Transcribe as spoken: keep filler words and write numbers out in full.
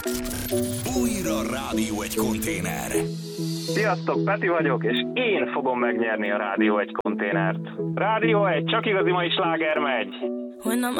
Újra Rádió egy konténer. Sziasztok, Peti vagyok, és én fogom megnyerni a Rádió egy konténert. Rádió egy, csak igazi mai sláger megy. When I'm